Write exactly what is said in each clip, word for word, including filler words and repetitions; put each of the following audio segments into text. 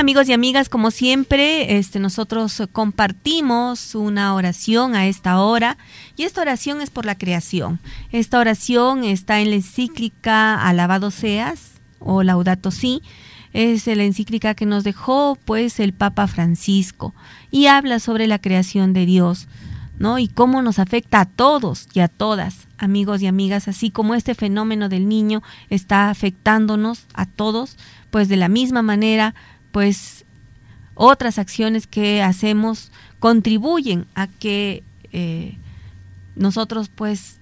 amigos y amigas, como siempre, este, nosotros compartimos una oración a esta hora, y esta oración es por la creación. Esta oración está en la encíclica Alabado seas, o Laudato Si. Es la encíclica que nos dejó pues el Papa Francisco, y habla sobre la creación de Dios, ¿no? Y cómo nos afecta a todos y a todas, amigos y amigas, así como este fenómeno del niño está afectándonos a todos, pues de la misma manera, pues otras acciones que hacemos contribuyen a que eh, nosotros pues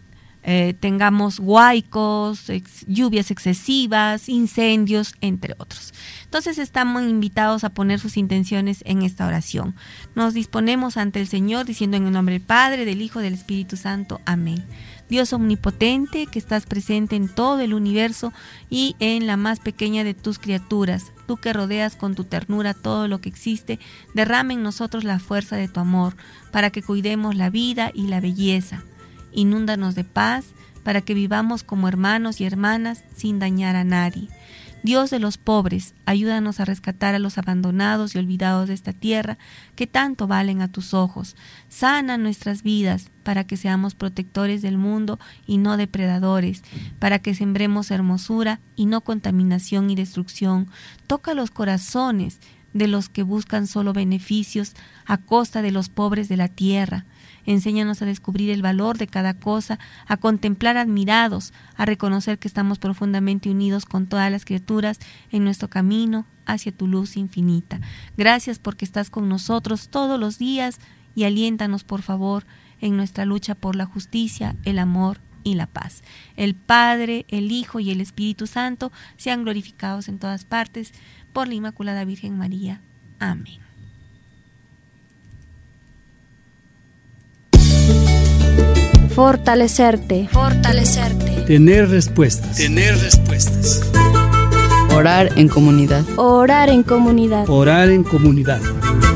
eh, tengamos huaicos, ex, lluvias excesivas, incendios, entre otros. Entonces estamos invitados a poner sus intenciones en esta oración. Nos disponemos ante el Señor diciendo en el nombre del Padre, del Hijo, del Espíritu Santo. Amén. Dios omnipotente, que estás presente en todo el universo y en la más pequeña de tus criaturas, tú que rodeas con tu ternura todo lo que existe, derrama en nosotros la fuerza de tu amor, para que cuidemos la vida y la belleza. Inúndanos de paz, para que vivamos como hermanos y hermanas sin dañar a nadie. Dios de los pobres, ayúdanos a rescatar a los abandonados y olvidados de esta tierra que tanto valen a tus ojos. Sana nuestras vidas para que seamos protectores del mundo y no depredadores, para que sembremos hermosura y no contaminación y destrucción. Toca los corazones de los que buscan solo beneficios a costa de los pobres de la tierra. Enséñanos a descubrir el valor de cada cosa, a contemplar admirados, a reconocer que estamos profundamente unidos con todas las criaturas en nuestro camino hacia tu luz infinita. Gracias porque estás con nosotros todos los días y aliéntanos, por favor, en nuestra lucha por la justicia, el amor y la paz. El Padre, el Hijo y el Espíritu Santo sean glorificados en todas partes por la Inmaculada Virgen María. Amén. Fortalecerte. Fortalecerte. Tener respuestas. Tener respuestas. Orar en comunidad. Orar en comunidad. Orar en comunidad.